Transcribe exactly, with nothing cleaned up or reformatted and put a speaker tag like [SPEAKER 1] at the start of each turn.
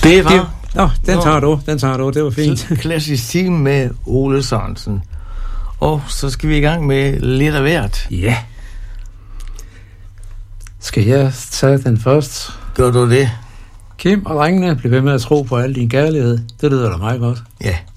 [SPEAKER 1] Det var...
[SPEAKER 2] Det, nå, den tager du, den tager du, det var fint.
[SPEAKER 1] Klassisk time med Ole Sørensen. Og så skal vi i gang med lidt af hvert.
[SPEAKER 2] Ja. Skal jeg tage den først?
[SPEAKER 1] Gør du det?
[SPEAKER 2] Kim og drengene bliver ved med at tro på al din kærlighed. Det lyder da meget godt.
[SPEAKER 1] Ja.